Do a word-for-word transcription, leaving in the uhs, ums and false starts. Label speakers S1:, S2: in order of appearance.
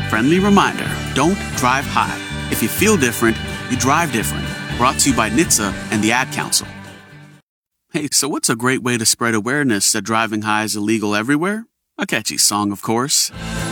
S1: Friendly reminder, don't drive high. If you feel different, you drive different. Brought to you by N H T S A and the Ad Council. Hey, so what's a great way to spread awareness that driving high is illegal everywhere? A catchy song, of course.